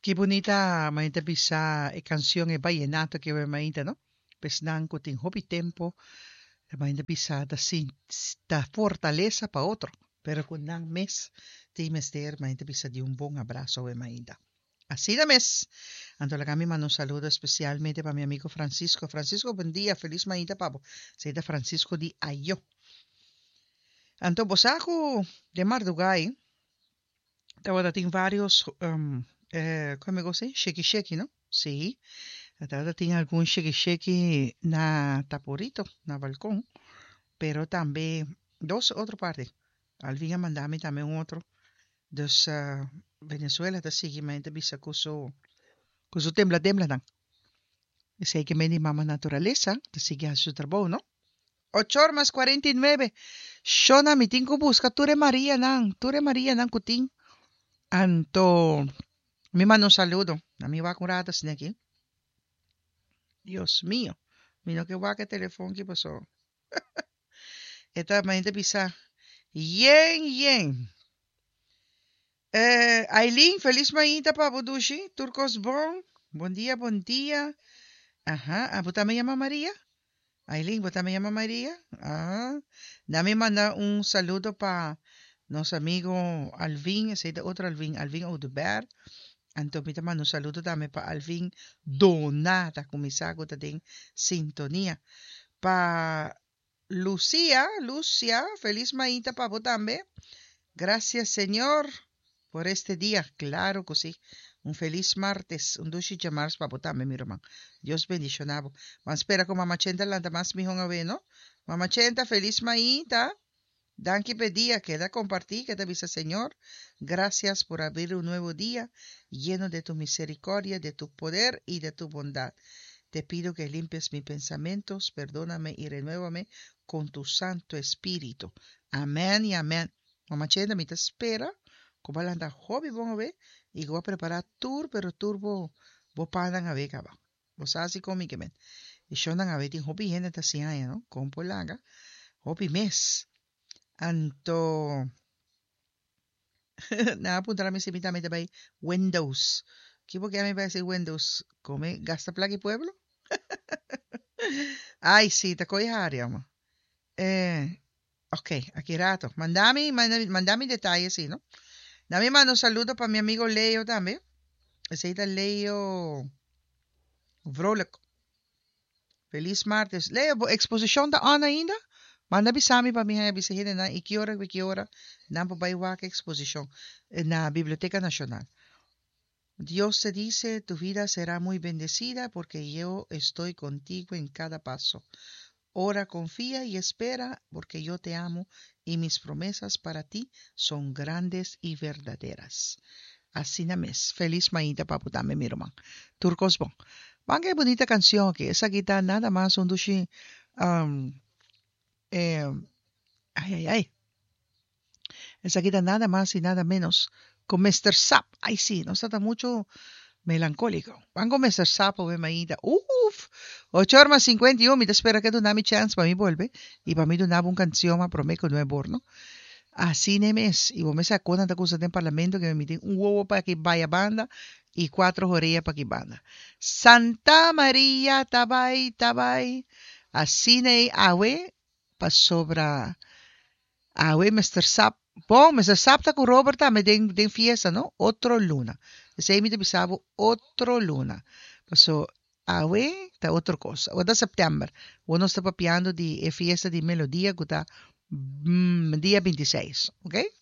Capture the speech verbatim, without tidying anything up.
Qué bonita, maita bisa e canción e vallenato que ve maita, ¿no? Pues nan kuting hobby tempo, e maita bisa da sin da fortaleza para otro, pero con nan mes, te mester maita bisa de un buen abrazo ve maita. Así de mes. Ando la me mando un saludo especialmente para mi amigo Francisco. Francisco, buen día, feliz maita, papo. Se da Francisco di Ayo. Anto bosaco de Mardugay, ahora tem vários, um, eh, como é que eu sei? Shake-shake, não? Sim. Agora tem algum shake-shake na Taporito, na balcão, pero também dos outro parte. Alvinha mandame também um outro dos uh, Venezuela, da seguimento bisa kuso kuso tembla tembla nang. Sei que meni mama naturaleza, da sigue a su trabajo, ¿no? Ocho más cuarenta y nueve. Shona mi tinko busca Ture María nang, Ture María nang kuting. Anto me manda un saludo. A mi va curada sin aquí. Dios mío. Mira que guaque teléfono que pasó. Esta gente pisa. Yen, yen. Eh, Aileen, feliz mañana para Budushi. Turcos bon. Buen día, buen día. Ajá. Ah, ¿vos me llama María? Aileen, ¿vos me llama María? Ah. Dame manda un saludo para nuestro amigo Alvin. Ese es otro Alvin. Alvin Oduber. Anto me mando un saludo también para Alvin Donata, como me saco también sintonía. Para Lucía, Lucia, feliz mañana para vos también. Gracias, Señor, por este día. Claro que sí. Un feliz martes. Un dushi llamars para vos también, mi hermano. Dios bendicionado. Vamos a esperar con Mamá Chenta landa más mi a ver, ¿no? Mamá Chenta, feliz mañana. Danke pedía, queda compartir, que te avisa, Señor. Gracias por abrir un nuevo día lleno de tu misericordia, de tu poder y de tu bondad. Te pido que limpies mis pensamientos, perdóname y renuévame con tu Santo Espíritu. Amén y amén. Mamá Chenda, me te espera. Como anda hobby, vamos a ver. Y voy a preparar tour, pero turbo, vos padan a ver, caba. Vos así conmigo, men. Y yo andan a ver, tiene hobby, gente, así, ¿no? Con polanga. Hobby mes. Anto naapunta namin si Mitami tabay Windows. Kipo kaya may ba si Windows? Come gasta plagi pueblo? Ay, sí, te koy hari mo. Eh, ok, aquí rato. Mandami, mandami, mandami detalles, sí, ¿no? Dame mando un saludo para mi amigo Leo también. Ese es Leo Vrolek. Feliz martes. Leo, exposición da Ana ainda? Manda bisami para minha bisahina na e que hora e que hora na pabaywa exposición na Biblioteca Nacional. Dios te dice, tu vida será muy bendecida porque yo estoy contigo en cada paso. Ora, confía y espera porque yo te amo y mis promesas para ti son grandes y verdaderas. Así na mes. Feliz mañana paputame mi hermano. Turcos bon. Van qué bonita canción que esa guitarra nada más un dushi um, eh, ay, ay, ay. Esa quita nada más y nada menos con mister Sap. Ay, sí, no está mucho melancólico. Van con mister Sap o Bemaída. Uf, ocho horas cincuenta y uno. Me te espera que tú dame chance para mí vuelve. Y para mí tú dame una canción más prometo no es borno. Así nemes. Y vos me sacó tanta cosa en parlamento que me metí un huevo para que vaya banda y cuatro orejas para que banda. Santa María, tabay, tabay. Así ne awe pa sobra. Awe, mister Sap. Bom, mister Sap ta con Robert me den, den fiesta, ¿no? Otro luna. Ese ahí me te pisabo otro luna. Paso, awe, ta otra cosa. O da septiembre. Uno está papiando de fiesta de melodía que está mm, día veintiséis, ¿ok?